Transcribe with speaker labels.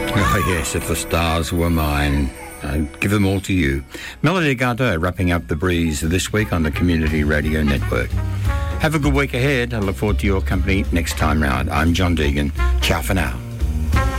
Speaker 1: Oh, yes, if the stars were mine, I'd give them all to you. Melody Gardot wrapping up The Breeze this week on the Community Radio Network. Have a good week ahead. I look forward to your company next time round. I'm John Deegan. Ciao for now.